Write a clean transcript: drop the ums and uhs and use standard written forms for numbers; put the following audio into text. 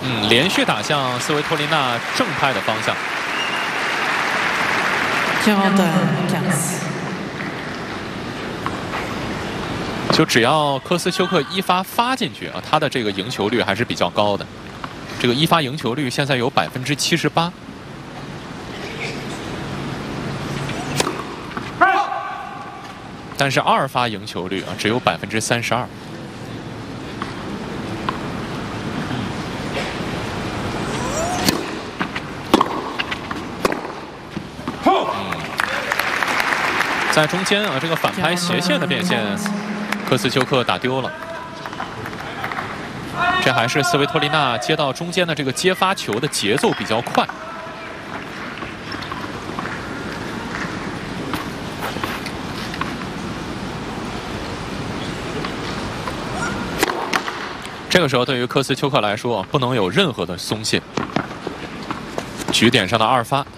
连续打向斯维托琳娜正拍的方向。就只要科斯丘克一发发进去啊，他的这个赢球率还是比较高的。这个一发赢球率现在有78%。但是二发赢球率啊只有32%。在中间啊，这个反拍斜线的变线，科斯丘克打丢了。这还是斯维托琳娜接到中间的这个接发球的节奏比较快。这个时候，对于科斯丘克来说，不能有任何的松懈。局点上的二发。